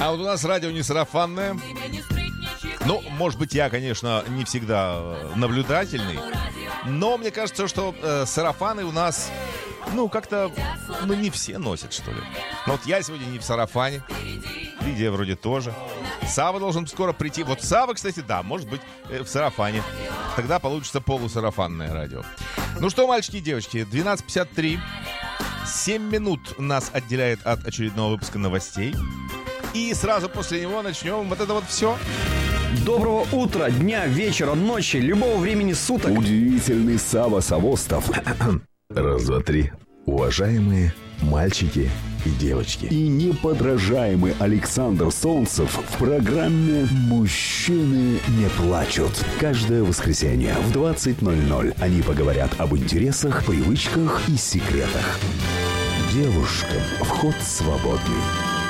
А вот у нас радио не сарафанное. Ну, может быть, я, конечно, не всегда наблюдательный, но мне кажется, что сарафаны у нас, как-то, не все носят, что ли. Но вот я сегодня не в сарафане, Лидия вроде тоже. Сава должен скоро прийти. Вот Сава, кстати, да, может быть, в сарафане. Тогда получится полусарафанное радио. Ну что, мальчики и девочки, 12:53. 7 минут нас отделяет от очередного выпуска новостей. И сразу после него начнем вот это вот все. Доброго утра, дня, вечера, ночи, любого времени суток. Удивительный Сава Савостов. Раз, два, три. Уважаемые мальчики и девочки. И неподражаемый Александр Солнцев в программе «Мужчины не плачут». Каждое воскресенье в 20:00 они поговорят об интересах, привычках и секретах. Девушкам вход свободный.